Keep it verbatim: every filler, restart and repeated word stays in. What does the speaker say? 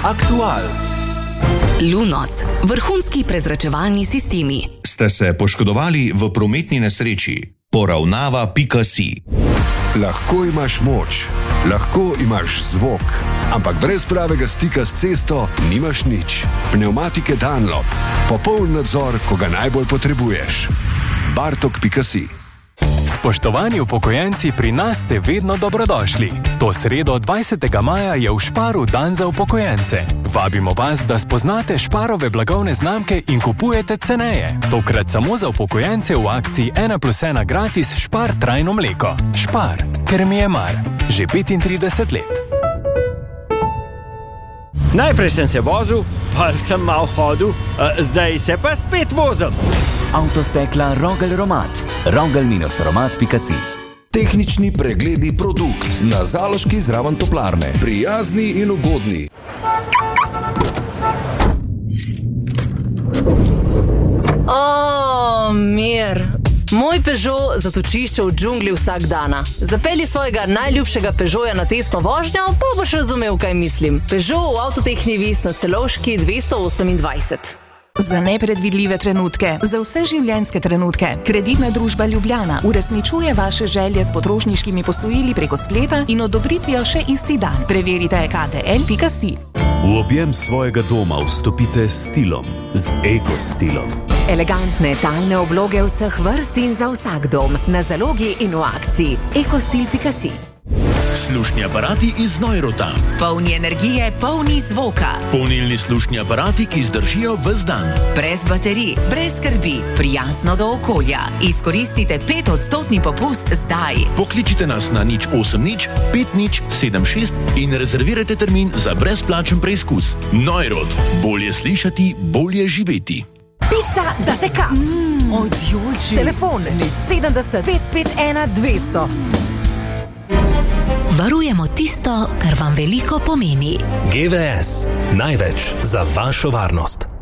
Aktual. Lunos, vrhunski prezračevalni sistemi. Ste se poškodovali v prometni nesreči? Poravnava pika si. Lahko imaš moč, lahko imaš zvok, ampak brez pravega stika s cesto nimaš nič. Pnevmatike Dunlop. Popoln nadzor, ko ga najbolj potrebuješ. Bartok pika si. Spoštovani upokojenci, pri nas ste vedno dobrodošli. To sredo dvajsetega maja je v Šparu dan za upokojence. Vabimo vas, da spoznate Šparove blagovne znamke in kupujete ceneje. Tokrat samo za upokojence v akciji ena plus ena gratis Špar trajno mleko. Špar, ker mi je mar. Že petintrideset let. Najprej sem se vozil, pa sem mal hodil, zdaj se pa spet vozim. Avtostekla Rogel Romat. rogel romat pika si. Tehnični pregledi produkt na Zaloški zraven toplarne. Prijazni in ugodni. O, mir. Moj Peugeot zatočišče v džungli vsak dana. Zapelji svojega najljubšega Peugeota na testno vožnjo, pa boš razumel, kaj mislim. Peugeot v Avtotehni Vis na Celovški dvesto osemindvajset. Za nepredvidljive trenutke, za vse življenjske trenutke, Kreditna družba Ljubljana uresničuje vaše želje s potrošniškimi posojili preko spleta in odobritvijo še isti dan. Preverite k t l pika si. V objem svojega doma vstopite s stilom, z ekostilom. Elegantne talne obloge vseh vrst in za vsak dom, na zalogi in v akciji. ekostil pika si. Slušni aparati iz Neurota. Polni energije, polni zvoka. Polnilni slušni aparati, ki zdržijo ves dan. Brez baterij, brez skrbi, prijazno do okolja. Izkoristite pet odstotni popust zdaj. Pokličite nas na nič osem nič pet nič sedem šest in rezervirajte termin za brezplačen preizkus. Neurot. Bolje slišati, bolje živeti. Pica da te ka. Mm, odjoči. Telefon nič sedemdeset pet pet ena dvesto. Varujemo tisto, kar vam veliko pomeni. G V S. Največ za vašo varnost.